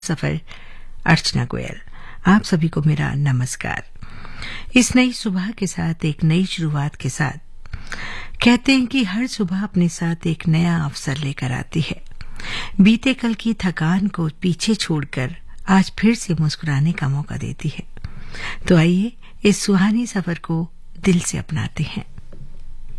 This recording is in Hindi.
सफर अर्चना गोयल। आप सभी को मेरा नमस्कार। इस नई सुबह के साथ, एक नई शुरुआत के साथ, कहते हैं कि हर सुबह अपने साथ एक नया अवसर लेकर आती है। बीते कल की थकान को पीछे छोड़कर आज फिर से मुस्कुराने का मौका देती है। तो आइए इस सुहानी सफर को दिल से अपनाते हैं।